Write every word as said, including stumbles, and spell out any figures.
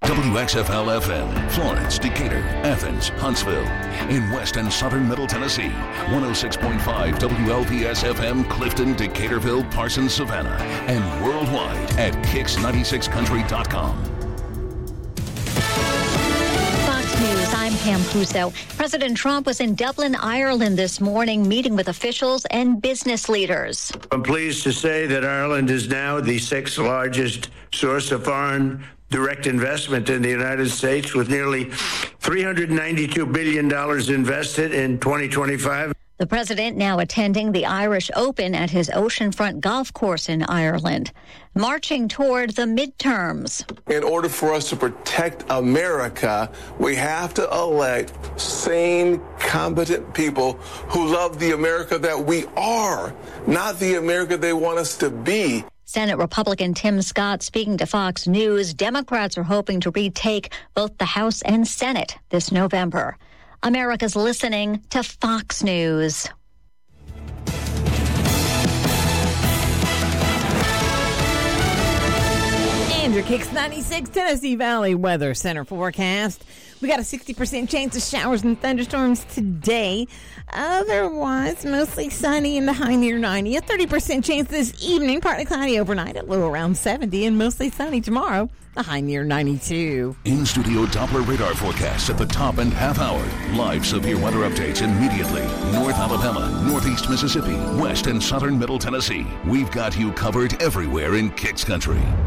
W X F L F M, Florence, Decatur, Athens, Huntsville. In West and Southern Middle Tennessee, one oh six point five W L P S F M, Clifton, Decaturville, Parsons, Savannah. And worldwide at kicks ninety-six country dot com. Fox News, I'm Pam Puso. President Trump was in Dublin, Ireland this morning, meeting with officials and business leaders. I'm pleased to say that Ireland is now the sixth largest source of foreign direct investment in the United States, with nearly three hundred ninety-two billion dollars invested in twenty twenty-five. The president now attending the Irish Open at his oceanfront golf course in Ireland, marching toward the midterms. In order for us to protect America, we have to elect sane, competent people who love the America that we are, not the America they want us to be. Senate Republican Tim Scott speaking to Fox News. Democrats are hoping to retake both the House and Senate this November. America's listening to Fox News. And your Kicks ninety-six Tennessee Valley Weather Center forecast. We got a sixty percent chance of showers and thunderstorms today. Otherwise, mostly sunny in the high near ninety. A thirty percent chance this evening, partly cloudy overnight at low around seventy, and mostly sunny tomorrow, the high near ninety-two. In-studio Doppler radar forecasts at the top and half hour. Live severe weather updates immediately. North Alabama, Northeast Mississippi, West and Southern Middle Tennessee. We've got you covered everywhere in Kicks Country.